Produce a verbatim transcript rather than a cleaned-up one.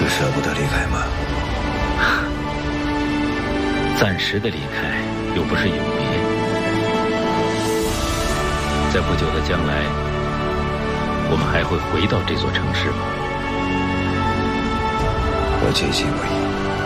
是舍不得离开吗？ 暂时的离开，又不是永别。在不久的将来，我们还会回到这座城市吗？ 我坚信会。